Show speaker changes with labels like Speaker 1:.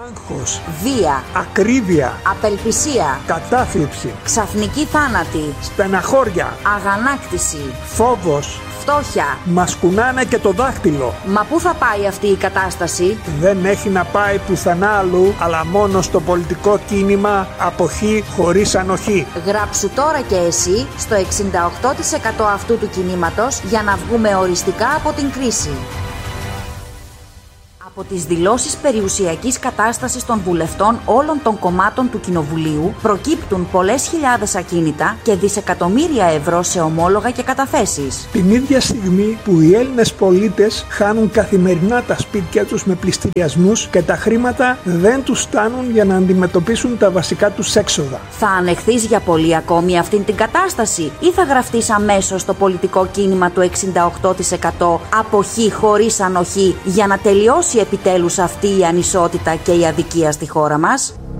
Speaker 1: άγχος,
Speaker 2: βία,
Speaker 1: ακρίβεια,
Speaker 2: απελπισία,
Speaker 1: κατάθλιψη,
Speaker 2: ξαφνική θάνατη,
Speaker 1: στεναχώρια,
Speaker 2: αγανάκτηση,
Speaker 1: φόβος,
Speaker 2: φτώχεια.
Speaker 1: μας κουνάνε και το δάχτυλο.
Speaker 2: Μα πού θα πάει αυτή η κατάσταση?
Speaker 1: Δεν έχει να πάει πουθενά αλλού, αλλά μόνο στο πολιτικό κίνημα αποχή χωρίς ανοχή.
Speaker 2: Γράψου τώρα και εσύ στο 68% αυτού του κινήματος για να βγούμε οριστικά από την κρίση. Από τις δηλώσεις περιουσιακής κατάστασης των βουλευτών όλων των κομμάτων του Κοινοβουλίου προκύπτουν πολλές χιλιάδες ακίνητα και δισεκατομμύρια ευρώ σε ομόλογα και καταθέσεις.
Speaker 1: Την ίδια στιγμή που οι Έλληνες πολίτες χάνουν καθημερινά τα σπίτια τους με πληστηριασμούς και τα χρήματα δεν τους φτάνουν για να αντιμετωπίσουν τα βασικά τους έξοδα.
Speaker 2: Θα ανεχθείς για πολύ ακόμη αυτήν την κατάσταση ή θα γραφτείς αμέσως στο πολιτικό κίνημα του 68% αποχή χωρίς ανοχή για να τελειώσει επιτέλους αυτή η ανισότητα και η αδικία στη χώρα μας?